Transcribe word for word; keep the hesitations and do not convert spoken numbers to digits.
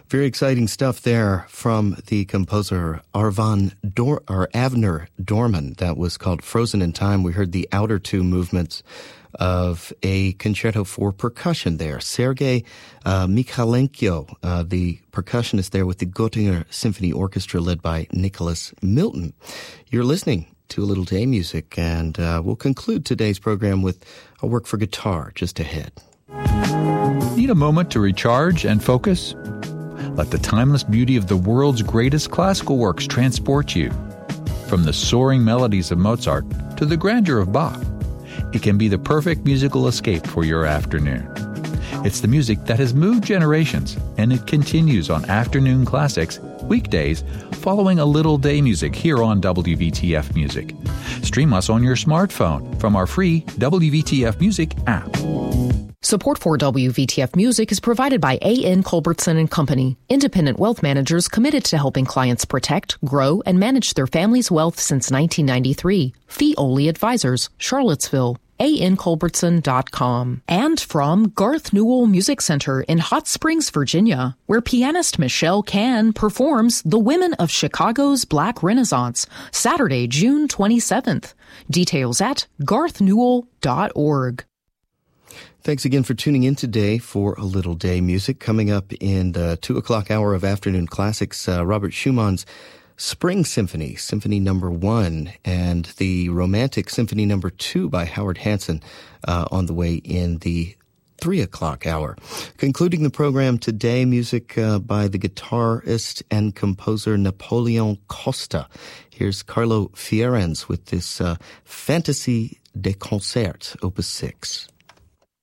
Very exciting stuff there from the composer Arvan Dor- or Avner Dorman. That was called Frozen in Time. We heard the outer two movements of a concerto for percussion there. Sergei uh, Mikhailenko, uh, the percussionist there with the Göttinger Symphony Orchestra led by Nicholas Milton. You're listening to A Little Day Music, and uh, we'll conclude today's program with a work for guitar just ahead. Need a moment to recharge and focus? Let the timeless beauty of the world's greatest classical works transport you. From the soaring melodies of Mozart to the grandeur of Bach, it can be the perfect musical escape for your afternoon. It's the music that has moved generations, and it continues on Afternoon Classics, weekdays, following A Little Day Music here on W V T F Music. Stream us on your smartphone from our free W V T F Music app. Support for W V T F Music is provided by A N Culbertson and Company, independent wealth managers committed to helping clients protect, grow, and manage their family's wealth since nineteen ninety-three. Fee-only advisors, Charlottesville. A N Culbertson dot com. And from Garth Newell Music Center in Hot Springs, Virginia, where pianist Michelle Cann performs The Women of Chicago's Black Renaissance, Saturday, June twenty-seventh. Details at garth newell dot org. Thanks again for tuning in today for A Little Day Music. Coming up in the two o'clock hour of Afternoon Classics, uh, Robert Schumann's Spring Symphony, Symphony Number One, and the Romantic Symphony Number Two by Howard Hanson uh, on the way in the three o'clock hour. Concluding the program today, music uh, by the guitarist and composer Napoleon Costa. Here's Carlo Fierens with this uh, Fantasy des Concerts, Opus six.